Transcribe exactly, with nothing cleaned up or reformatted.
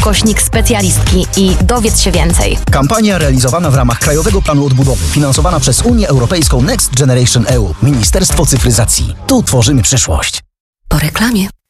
ukośnik specjalistki i dowiedz się więcej. Kampania realizowana w ramach Krajowego Planu Odbudowy, finansowana przez Unię Europejską Next Generation E U, Ministerstwo Cyfryzacji. Tu tworzymy przyszłość. Po reklamie.